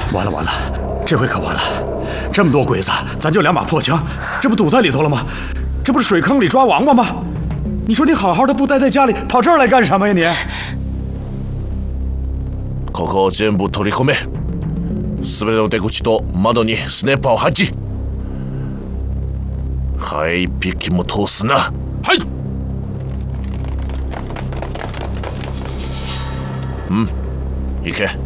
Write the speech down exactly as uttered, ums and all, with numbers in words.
完了完了，这回可完了！这么多鬼子，咱就两把破枪，这不堵在里头了吗？这不是水坑里抓王八吗？你说你好好的不待在家里，跑这儿来干什么呀你？ ここを全部取り込め。全ての出口と窓にスネーパーを配置。ハエ一匹も通すな。 はい。 うん、行け。